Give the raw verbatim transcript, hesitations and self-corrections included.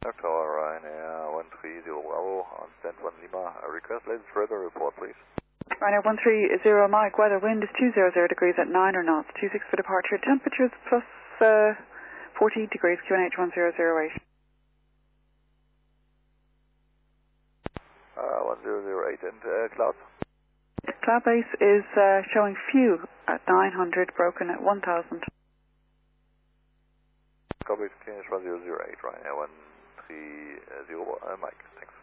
Contact Tower, Ryanair one three zero Bravo on stand one Lima. A request latest weather report, please. Ryanair one three zero Mike, weather wind is two hundred degrees at nine or knots, two six for departure, temperatures plus uh, forty degrees, Q N H one zero zero eight. Uh, one zero zero eight and uh, clouds. Cloud base is uh, showing few at nine hundred, broken at one thousand. Copy, Q N H one zero zero eight, Ryanair one three zero uh, Mike, thanks.